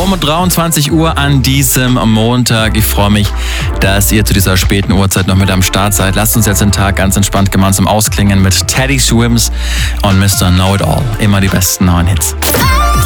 Um 23 Uhr an diesem Montag. Ich freue mich, dass ihr zu dieser späten Uhrzeit noch mit am Start seid. Lasst uns jetzt den Tag ganz entspannt gemeinsam ausklingen mit Teddy Swims und Mr. Know It All. Immer die besten neuen Hits.